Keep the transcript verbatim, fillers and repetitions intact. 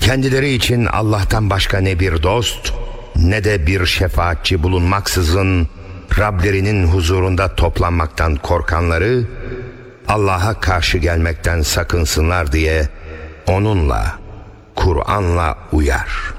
kendileri için Allah'tan başka ne bir dost ne de bir şefaatçi bulunmaksızın Rablerinin huzurunda toplanmaktan korkanları Allah'a karşı gelmekten sakınsınlar diye onunla, Kur'an'la uyar.